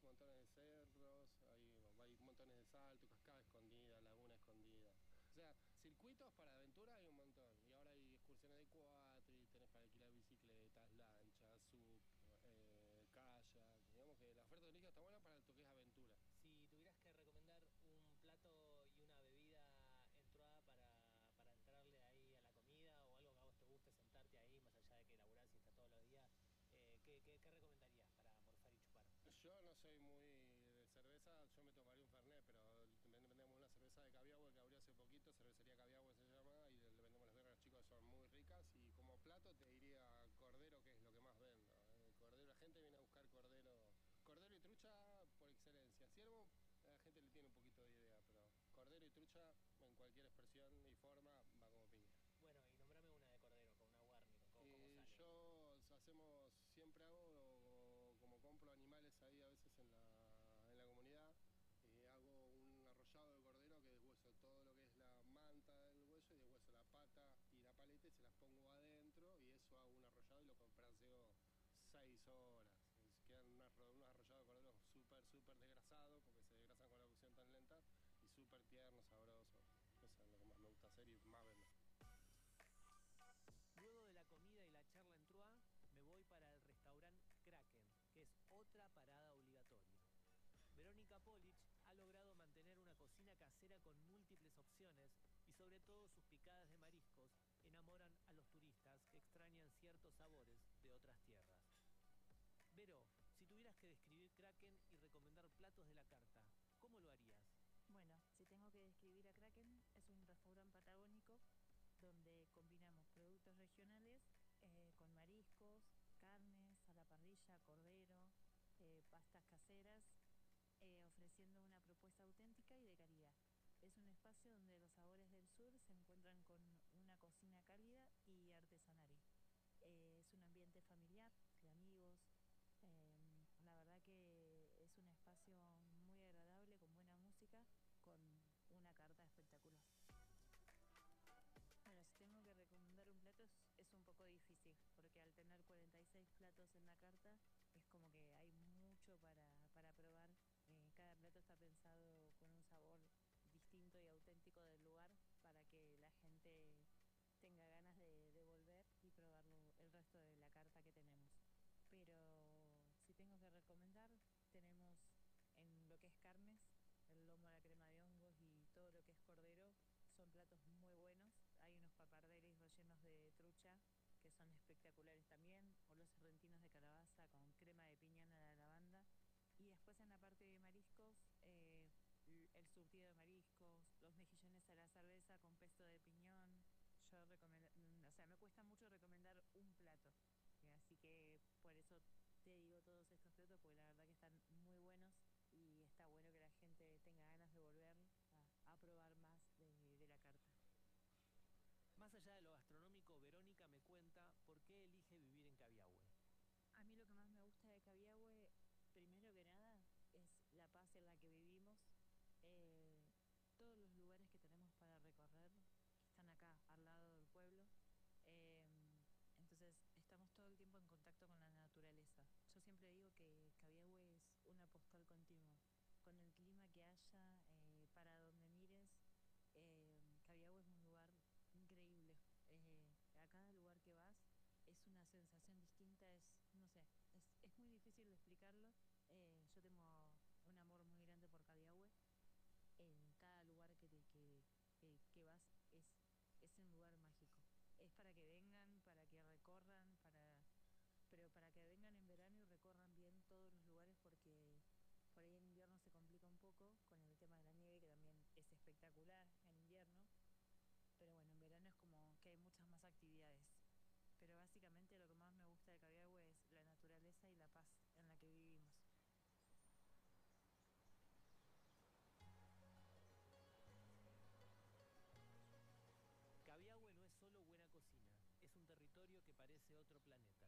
montones de cerros, hay montones de saltos, cascada escondida, laguna escondida. O sea, circuitos para aventura hay un montón. Y ahora hay excursiones de cuatri, tenés para alquilar bicicletas, lanchas, sub, kayak. Digamos que la oferta turística está buena para lo que es aventura. Si tuvieras que recomendar un plato y una bebida en Troa para entrarle ahí a la comida o algo que a vos te guste sentarte ahí, más allá de que laburás y estás todos los días, ¿qué recomendarías para morfar y chupar? Yo no soy muy de cerveza, yo me tomaría un Fernet, pero vendemos una cerveza de Cabiagüe que abrió hace poquito, cervecería Cabiagüe se llama, y le vendemos las birras a los chicos, son muy ricas. Y como plato te diría cordero, que es lo que más vendo. Cordero, la gente viene a buscar cordero y trucha por excelencia. Ciervo, la gente le tiene un poquito de idea, pero cordero y trucha en cualquier expresión y forma va como piña. Bueno, y nombrame una de cordero, con una warning, ¿cómo Y sale? yo siempre hago como compro animales ahí a veces en la comunidad. Hago un arrollado de cordero que deshueso todo lo que es la manta del hueso y deshueso la pata y la paleta y se las pongo adentro y eso hago un arrollado y lo compraseo 6 horas. Quedan unos arrollados de cordero súper desgrasados porque se desgrasan con la cocción tan lenta y súper tiernos, sabrosos. Eso es lo que más me gusta hacer y más vendo. Luego de la comida y la charla en Troa, me voy para el restaurante Kraken, que es otra parada obligatoria. Verónica Polich ha logrado mantener una cocina casera con múltiples opciones y sobre todo sus picadas de mariscos enamoran a los turistas que extrañan ciertos sabores de otras tierras. Vero, si tuvieras que describir Kraken y recomendar platos de la carta, ¿cómo lo harías? Bueno, si tengo que describir a Kraken, es un restaurante patagónico donde combinamos productos regionales con mariscos, carnes a la parrilla, cordero, pastas caseras, ofreciendo una propuesta auténtica y de calidad. Es un espacio donde los sabores del sur se encuentran con una cocina cálida y artesanal. Es un ambiente familiar, de amigos. La verdad que es un espacio muy agradable, con buena música, con una carta espectacular. Bueno, si tengo que recomendar un plato es un poco difícil, porque al tener 46 platos en la carta, es como que hay mucho para probar. Cada plato está pensado con un sabor distinto y auténtico del lugar para que la gente tenga ganas de volver y probarlo el resto de la carta que tenemos. Pero si tengo que recomendar, tenemos en lo que es carnes, el lomo a la crema de hongos y todo lo que es cordero, son platos muy buenos. Hay unos papardelis rellenos de trucha que son espectaculares también, o los serrentinos de calabaza con crema de piñón a la lavanda. Y después en la parte de mariscos, el surtido de mariscos, los mejillones a la cerveza con pesto de piñón. Yo recomiendo, o sea, me cuesta mucho recomendar un plato. Así que por eso te digo todos estos platos, porque la verdad que están muy buenos y está bueno que la gente tenga ganas de volver a probar más de la carta. Más allá de lo gastronómico, Verónica me cuenta por qué elige vivir en Cabiahue. A mí lo que más me gusta de Cabiahue, primero que nada, es la paz en la que vivimos. Eh, Todos los lugares que tenemos para recorrer están acá, al lado del pueblo. Eh, entonces estamos todo el tiempo en contacto con la naturaleza. Yo siempre digo que Cabiahue es una postal continua. Con el clima que haya, para donde mires, Cabiahue es un lugar increíble. A cada lugar que vas es una sensación distinta, no sé, es muy difícil de explicarlo. Yo tengo un amor muy grande por Cabiahue. En cada lugar que vas es un lugar mágico. Es para que vengan, para que recorran, pero para que vengan en verano y recorran bien todos los lugares, porque por ahí en invierno se complica un poco con el tema de la nieve, que también es espectacular en invierno. Pero bueno, en verano es como que hay muchas más actividades. Pero básicamente lo que más me gusta de Cabiahue es la naturaleza y la paz en la que vivimos. Cabiahue no es solo buena cocina, es un territorio que parece otro planeta.